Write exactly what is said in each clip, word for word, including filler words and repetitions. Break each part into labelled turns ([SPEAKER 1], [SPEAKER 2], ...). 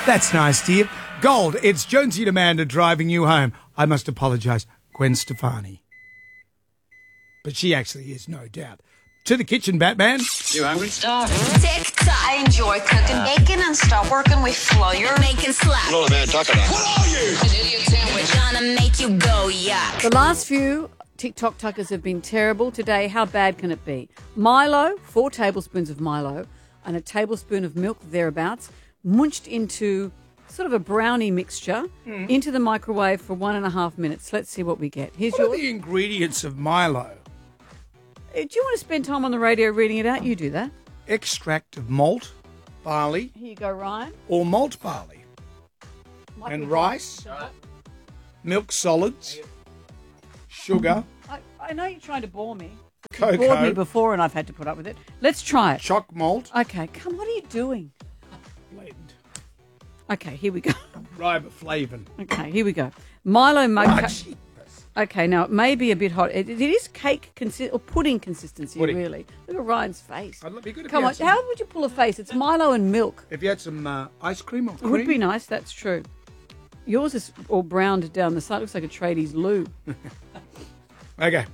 [SPEAKER 1] That's nice, dear. Gold, it's Jonesy and Amanda driving you home. I must apologise, Gwen Stefani. But she actually is, no doubt. To the kitchen, Batman.
[SPEAKER 2] You hungry?
[SPEAKER 3] Starving. I enjoy cooking bacon and stop working with flour. Making slap.
[SPEAKER 2] Not a bad taco.
[SPEAKER 3] What are you? An idiot sandwich. Gonna make you go yuck.
[SPEAKER 4] The last few TikTok tuckers have been terrible. Today, how bad can it be? Milo, four tablespoons of Milo and a tablespoon of milk thereabouts, munched into sort of a brownie mixture mm. into the microwave for one and a half minutes. Let's see what we get. Here's
[SPEAKER 1] what
[SPEAKER 4] your...
[SPEAKER 1] are the ingredients of Milo?
[SPEAKER 4] Do you want to spend time on the radio reading it out? You do that.
[SPEAKER 1] Extract of malt, barley.
[SPEAKER 4] Here you go, Ryan.
[SPEAKER 1] Or malt barley.
[SPEAKER 4] Might
[SPEAKER 1] and rice, right. Milk solids, sugar.
[SPEAKER 4] I, I know you're trying to bore me.
[SPEAKER 1] Cocoa.
[SPEAKER 4] You bored me before and I've had to put up with it. Let's try it.
[SPEAKER 1] Choc malt.
[SPEAKER 4] Okay, come on, what are you doing?
[SPEAKER 1] Blend.
[SPEAKER 4] Okay, here we go.
[SPEAKER 1] Riboflavin.
[SPEAKER 4] Okay, here we go. Milo mug.
[SPEAKER 1] Oh,
[SPEAKER 4] ca- okay, now it may be a bit hot. It, it is cake consi- or pudding consistency, pudding. Really. Look at Ryan's face.
[SPEAKER 1] I'd be good if
[SPEAKER 4] Come on,
[SPEAKER 1] some...
[SPEAKER 4] how would you pull a face? It's Milo and milk.
[SPEAKER 1] If you had some uh, ice cream or cream.
[SPEAKER 4] It would be nice, that's true. Yours is all browned down the side. Looks like a tradies loo.
[SPEAKER 1] Okay.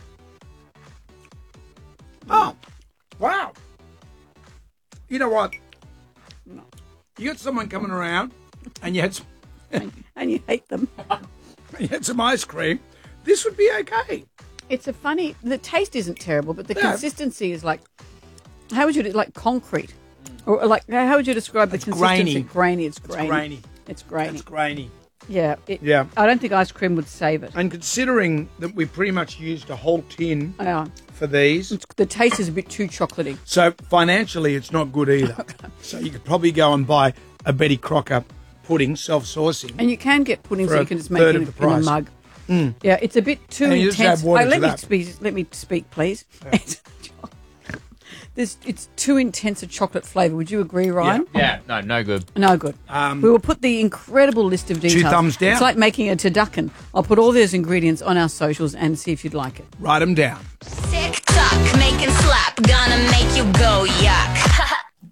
[SPEAKER 1] Oh, wow. You know what?
[SPEAKER 4] No.
[SPEAKER 1] You got someone coming around and you had some...
[SPEAKER 4] and, and you hate them.
[SPEAKER 1] You had some ice cream. This would be okay.
[SPEAKER 4] It's a funny... The taste isn't terrible, but the
[SPEAKER 1] no.
[SPEAKER 4] consistency is like... How would you... Like concrete. Or like, how would you describe the
[SPEAKER 1] it's
[SPEAKER 4] consistency?
[SPEAKER 1] Grainy.
[SPEAKER 4] Grainy. It's grainy.
[SPEAKER 1] It's grainy.
[SPEAKER 4] It's grainy.
[SPEAKER 1] It's grainy.
[SPEAKER 4] Yeah. It,
[SPEAKER 1] yeah.
[SPEAKER 4] I don't think ice cream would save it.
[SPEAKER 1] And considering that we pretty much used a whole tin
[SPEAKER 4] yeah.
[SPEAKER 1] for these.
[SPEAKER 4] It's, the taste is a bit too chocolatey.
[SPEAKER 1] So financially it's not good either. So you could probably go and buy a Betty Crocker pudding, self-sourcing.
[SPEAKER 4] And you can get pudding so you can just make it in, in a mug.
[SPEAKER 1] Mm.
[SPEAKER 4] Yeah, it's a bit too
[SPEAKER 1] and you
[SPEAKER 4] intense.
[SPEAKER 1] Just add water
[SPEAKER 4] oh, let
[SPEAKER 1] to
[SPEAKER 4] me
[SPEAKER 1] that.
[SPEAKER 4] speak. Let me speak, please.
[SPEAKER 1] Yeah.
[SPEAKER 4] This it's too intense a chocolate flavour. Would you agree, Ryan?
[SPEAKER 5] Yeah. yeah. No, no good.
[SPEAKER 4] No good.
[SPEAKER 1] Um,
[SPEAKER 4] we will put the incredible list of details.
[SPEAKER 1] Two thumbs down.
[SPEAKER 4] It's like making a turducken. I'll put all those ingredients on our socials and see if you'd like it.
[SPEAKER 1] Write them down.
[SPEAKER 3] Tick tock, making slap, gonna make you go yuck.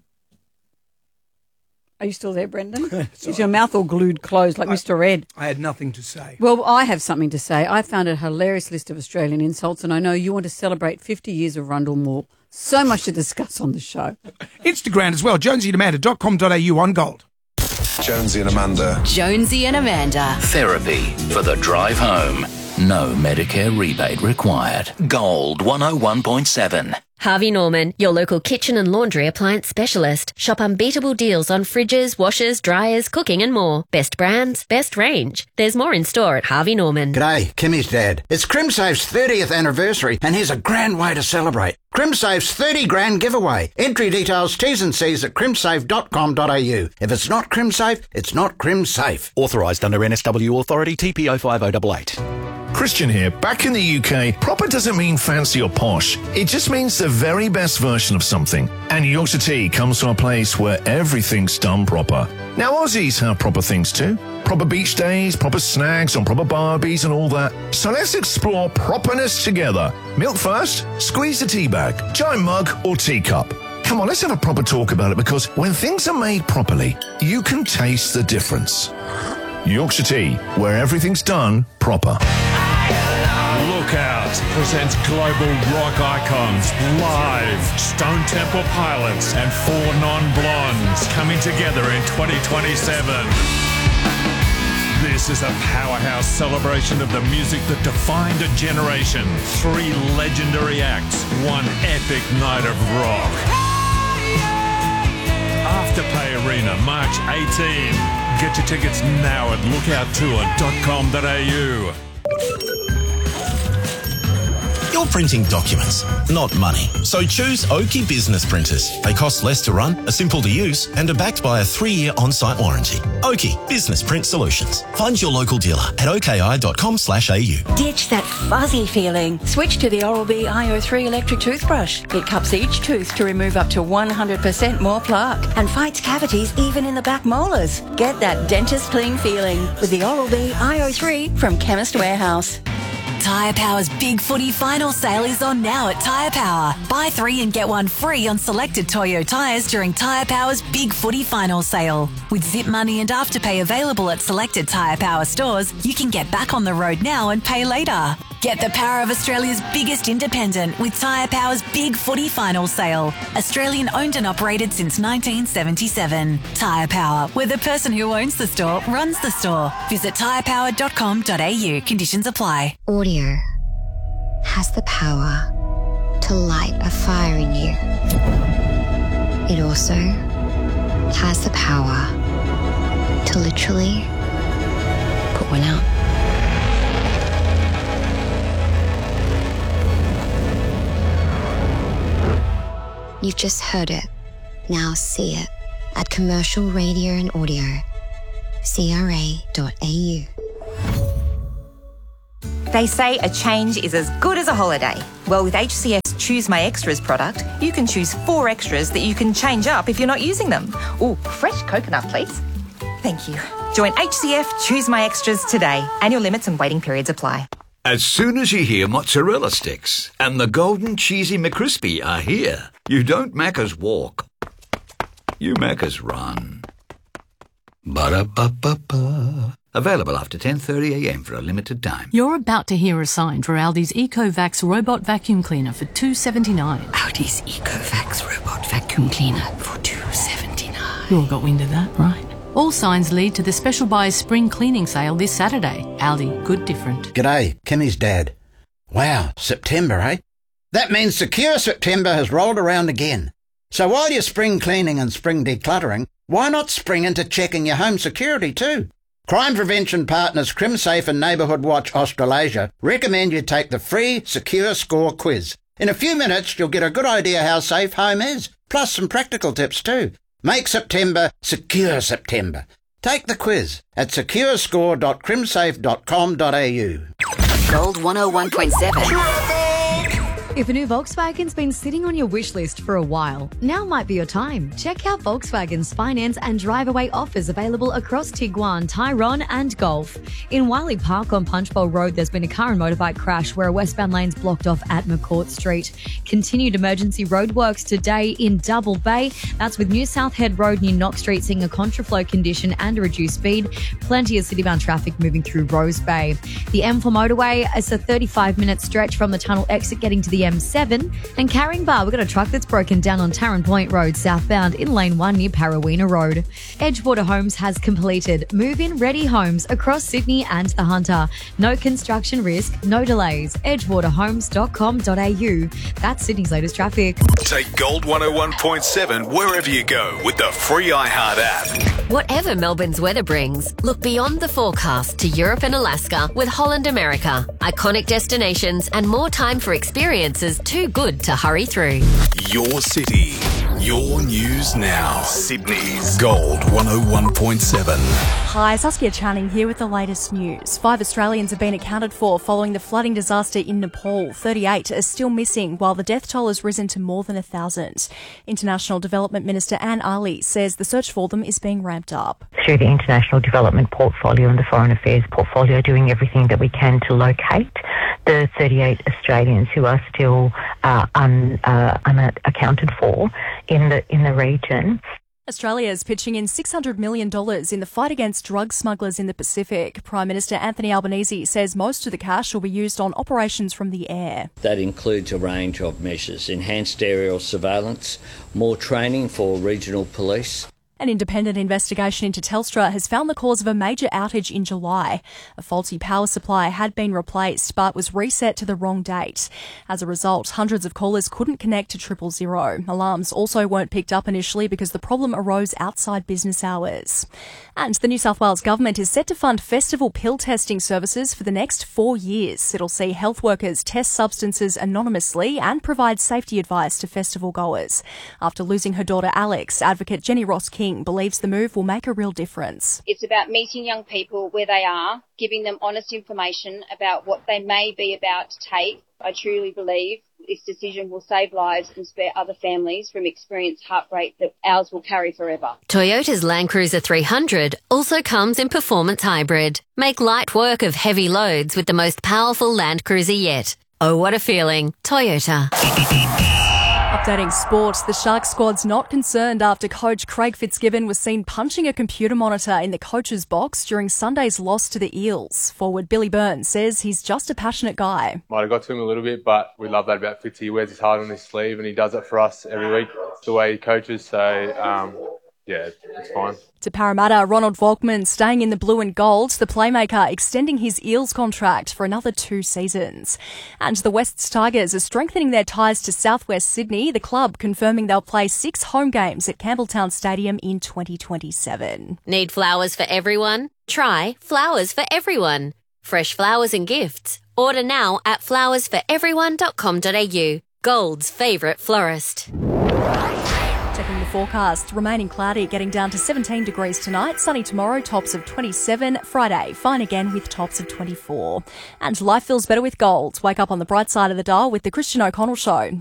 [SPEAKER 4] Are you still there, Brendan? Is your mouth all glued closed like I, Mister Ed?
[SPEAKER 1] I had nothing to say.
[SPEAKER 4] Well, I have something to say. I found a hilarious list of Australian insults, and I know you want to celebrate fifty years of Rundle Mall. So much to discuss on the show.
[SPEAKER 1] Instagram as well, jonesy and amanda dot com dot a u on Gold.
[SPEAKER 6] Jonesy and Amanda.
[SPEAKER 7] Jonesy and Amanda.
[SPEAKER 8] Therapy for the drive home. No Medicare rebate required. Gold one oh one point seven.
[SPEAKER 9] Harvey Norman, your local kitchen and laundry appliance specialist. Shop unbeatable deals on fridges, washers, dryers, cooking and more. Best brands, best range. There's more in store at Harvey Norman.
[SPEAKER 10] G'day, Kimmy's dad. It's CrimSafe's thirtieth anniversary and here's a grand way to celebrate. CrimSafe's thirty grand giveaway. Entry details, T's and C's at crimsafe dot com dot a u. If it's not CrimSafe, it's not CrimSafe.
[SPEAKER 11] Authorised under N S W Authority T P O five oh eight eight.
[SPEAKER 12] Christian here. Back in the U K, proper doesn't mean fancy or posh. It just means the very best version of something. And Yorkshire Tea comes from a place where everything's done proper. Now, Aussies have proper things too. Proper beach days, proper snags on proper barbies and all that. So let's explore properness together. Milk first, squeeze the tea bag, giant mug or teacup. Come on, let's have a proper talk about it because when things are made properly, you can taste the difference. Yorkshire Tea, where everything's done proper.
[SPEAKER 13] Look Out presents global rock icons live. Stone Temple Pilots and Four Non-Blondes coming together in twenty twenty-seven. This is a powerhouse celebration of the music that defined a generation. Three legendary acts, one epic night of rock. Afterpay Arena, March eighteenth. Get your tickets now at lookout tour dot com dot a u.
[SPEAKER 14] You're printing documents, not money. So choose Oki Business Printers. They cost less to run, are simple to use, and are backed by a three-year on-site warranty. Oki Business Print Solutions. Find your local dealer at oki dot com slash a u.
[SPEAKER 15] Ditch that fuzzy feeling. Switch to the Oral-B I O three electric toothbrush. It cups each tooth to remove up to one hundred percent more plaque and fights cavities even in the back molars. Get that dentist clean feeling with the Oral-B I O three from Chemist Warehouse.
[SPEAKER 2] Tyre Power's Big Footy Final Sale is on now at Tyre Power. Buy three and get one free on selected Toyo tyres during Tyre Power's Big Footy Final Sale. With Zip Money and Afterpay available at selected Tyre Power stores, you can get back on the road now and pay later. Get the power of Australia's biggest independent with Tyre Power's Big Footy Final Sale. Australian owned and operated since nineteen seventy-seven. Tyre Power, where the person who owns the store runs the store. Visit tyre power dot com dot a u. Conditions apply.
[SPEAKER 5] Audio has the power to light a fire in you. It also has the power to literally put one out. You've just heard it. Now see it at Commercial Radio and Audio, c r a dot a u.
[SPEAKER 7] They say a change is as good as a holiday. Well, with H C F's Choose My Extras product, you can choose four extras that you can change up if you're not using them. Ooh, fresh coconut, please. Thank you. Join H C F Choose My Extras today. Annual limits and waiting periods apply.
[SPEAKER 16] As soon as you hear mozzarella sticks and the golden cheesy McCrispy are here, you don't Macca's walk, you Macca's run. Ba-da-ba-ba-ba. Available after ten thirty a m for a limited time.
[SPEAKER 17] You're about to hear a sign for Aldi's EcoVax robot vacuum cleaner for two dollars seventy-nine.
[SPEAKER 18] Aldi's EcoVax robot vacuum cleaner for two dollars seventy-nine.
[SPEAKER 17] You all got wind of that, right? All signs lead to the Special Buys Spring Cleaning Sale this Saturday. Aldi, good different.
[SPEAKER 10] G'day, Kimmy's dad. Wow, September, eh? That means Secure September has rolled around again. So while you're spring cleaning and spring decluttering, why not spring into checking your home security too? Crime prevention partners CrimSafe and Neighbourhood Watch Australasia recommend you take the free Secure Score quiz. In a few minutes, you'll get a good idea how safe home is, plus some practical tips too. Make September Secure September. Take the quiz at secure score dot crimsafe dot com dot a u.
[SPEAKER 3] Gold one oh one point seven.
[SPEAKER 19] If a new Volkswagen's been sitting on your wish list for a while, now might be your time. Check out Volkswagen's finance and drive-away offers available across Tiguan, Tyrone and Golf. In Wiley Park on Punchbowl Road, there's been a car and motorbike crash where a westbound lane's blocked off at McCourt Street. Continued emergency roadworks today in Double Bay. That's with New South Head Road near Knox Street seeing a contraflow condition and a reduced speed. Plenty of citybound traffic moving through Rose Bay. The M four motorway is a thirty-five minute stretch from the tunnel exit getting to the M seven. And Caringbah, we've got a truck that's broken down on Tarrant Point Road southbound in lane one near Parawina Road. Edgewater Homes has completed move-in ready homes across Sydney and the Hunter. No construction risk, no delays. edgewater homes dot com dot a u. That's Sydney's latest traffic.
[SPEAKER 20] Take Gold one oh one point seven wherever you go with the free iHeart app.
[SPEAKER 9] Whatever Melbourne's weather brings, look beyond the forecast to Europe and Alaska with Holland America. Iconic destinations and more time for experiences too good to hurry through.
[SPEAKER 20] Your city, your news now. Sydney's Gold one oh one point seven.
[SPEAKER 21] Hi, Saskia Channing here with the latest news. Five Australians have been accounted for following the flooding disaster in Nepal. thirty-eight are still missing, while the death toll has risen to more than a thousand. International Development Minister Anne Ali says the search for them is being ramped up.
[SPEAKER 22] Through the International Development Portfolio and the Foreign Affairs Portfolio, doing everything that we can to locate the thirty-eight Australians who are still uh, un, uh, unaccounted for in the in the region.
[SPEAKER 21] Australia is pitching in six hundred million dollars in the fight against drug smugglers in the Pacific. Prime Minister Anthony Albanese says most of the cash will be used on operations from the air.
[SPEAKER 23] That includes a range of measures: enhanced aerial surveillance, more training for regional police.
[SPEAKER 21] An independent investigation into Telstra has found the cause of a major outage in July. A faulty power supply had been replaced but was reset to the wrong date. As a result, hundreds of callers couldn't connect to triple zero. Alarms also weren't picked up initially because the problem arose outside business hours. And the New South Wales Government is set to fund festival pill testing services for the next four years. It'll see health workers test substances anonymously and provide safety advice to festival goers. After losing her daughter Alex, advocate Jenny Ross King believes the move will make a real difference.
[SPEAKER 24] It's about meeting young people where they are, giving them honest information about what they may be about to take. I truly believe this decision will save lives and spare other families from experienced heartbreak that ours will carry forever.
[SPEAKER 9] Toyota's Land Cruiser three hundred also comes in performance hybrid. Make light work of heavy loads with the most powerful Land Cruiser yet. Oh, what a feeling. Toyota.
[SPEAKER 21] Updating sports, the Sharks squad's not concerned after coach Craig Fitzgibbon was seen punching a computer monitor in the coach's box during Sunday's loss to the Eels. Forward Billy Burns says he's just a passionate guy.
[SPEAKER 1] Might have got to him a little bit, but we love that about Fitzy. He wears his heart on his sleeve and he does it for us every week. It's the way he coaches, so um, yeah, it's fine.
[SPEAKER 21] To Parramatta, Ronald Volkman staying in the blue and gold, the playmaker extending his Eels contract for another two seasons. And the Wests Tigers are strengthening their ties to Southwest Sydney, the club confirming they'll play six home games at Campbelltown Stadium in twenty twenty-seven.
[SPEAKER 9] Need flowers for everyone? Try Flowers for Everyone. Fresh flowers and gifts. Order now at flowers for everyone dot com dot a u. Gold's favourite florist.
[SPEAKER 21] Checking the forecast, remaining cloudy, getting down to seventeen degrees tonight, sunny tomorrow, tops of twenty-seven, Friday, fine again with tops of twenty-four. And life feels better with Gold. Wake up on the bright side of the dial with the Christian O'Connell Show.